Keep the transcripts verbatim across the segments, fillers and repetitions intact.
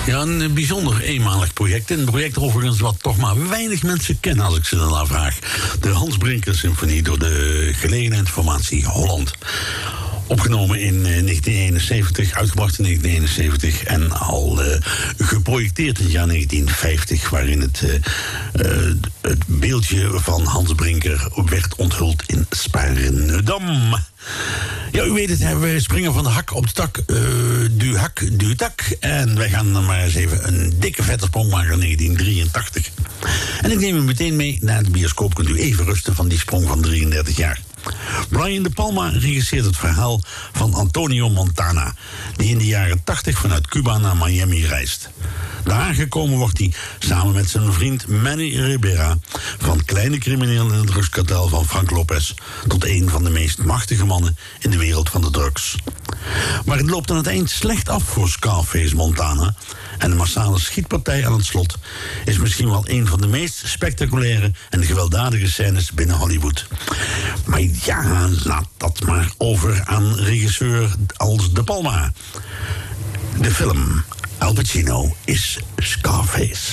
Ja, een bijzonder eenmalig project. Een project overigens wat toch maar weinig mensen kennen als ik ze daarna vraag. De Hans Brinker Symfonie door de Gelegenheidsformatie Holland. Opgenomen in negentien eenenzeventig, uitgebracht in negentien eenenzeventig... en al uh, geprojecteerd in het jaar negentien vijftig... waarin het, uh, uh, het beeldje van Hans Brinker werd onthuld in Sparendam. Ja, u weet het, we springen van de hak op de tak, uh, du hak, du tak. En wij gaan dan maar eens even een dikke vette sprong maken in negentien drieëntachtig. En ik neem u meteen mee naar de bioscoop. Kunt u even rusten van die sprong van drieëndertig jaar. Brian De Palma regisseert het verhaal van Antonio Montana, die in de jaren tachtig vanuit Cuba naar Miami reist. Daar aangekomen wordt hij samen met zijn vriend Manny Ribera van kleine crimineel in het drugskartel van Frank Lopez tot een van de meest machtige mannen in de wereld van de drugs. Maar het loopt aan het eind slecht af voor Scarface Montana en de massale schietpartij aan het slot is misschien wel een van de meest spectaculaire en gewelddadige scènes binnen Hollywood. Maar ja, laat dat maar over aan regisseur als De Palma. De film Al Pacino is Scarface.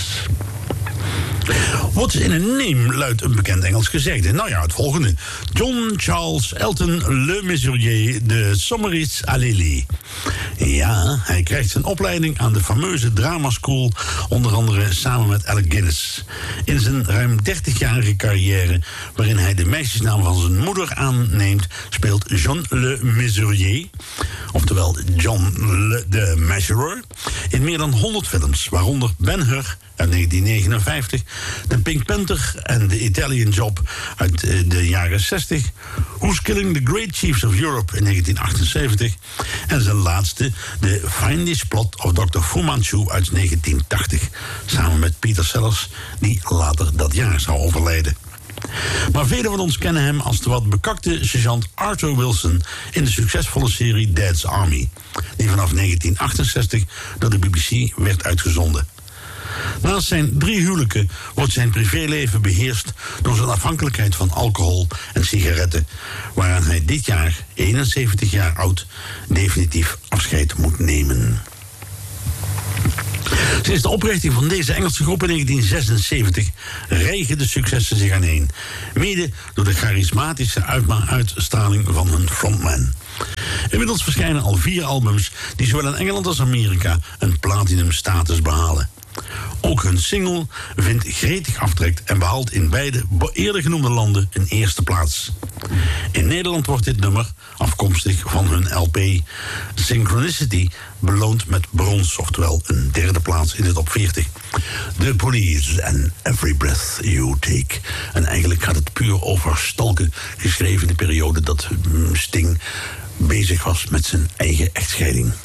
What's in a name, luidt een bekend Engels gezegde. Nou ja, het volgende. John Charles Elton Le Mesurier de Sommeris Aleli. Ja, hij krijgt zijn opleiding aan de fameuze Drama School, onder andere samen met Alec Guinness. In zijn ruim dertigjarige carrière, waarin hij de meisjesnaam van zijn moeder aanneemt, speelt John Le Mesurier, oftewel John Le de Measurer, in meer dan honderd films, waaronder Ben-Hur uit negentien negenenvijftig, The Pink Panther en The Italian Job uit de jaren zestig, Who's Killing the Great Chiefs of Europe in negentien achtenzeventig en zijn laatste, The Fiendish Plot of dokter Fu Manchu uit negentien tachtig, samen met Peter Sellers, die later dat jaar zou overlijden. Maar velen van ons kennen hem als de wat bekakte sergeant Arthur Wilson in de succesvolle serie Dad's Army, die vanaf negentien achtenzestig door de B B C werd uitgezonden. Naast zijn drie huwelijken wordt zijn privéleven beheerst door zijn afhankelijkheid van alcohol en sigaretten, waaraan hij dit jaar, eenenzeventig jaar oud, definitief afscheid moet nemen. Sinds de oprichting van deze Engelse groep in negentien zesenzeventig rijgen de successen zich aaneen, mede door de charismatische uitstraling van hun frontman. Inmiddels verschijnen al vier albums die zowel in Engeland als Amerika een platinum status behalen. Ook hun single vindt gretig aftrek en behaalt in beide eerder genoemde landen een eerste plaats. In Nederland wordt dit nummer, afkomstig van hun L P Synchronicity, beloond met brons, oftewel een derde plaats in de top veertig. The Police and Every Breath You Take. En eigenlijk gaat het puur over stalken, geschreven in de periode dat Sting bezig was met zijn eigen echtscheiding.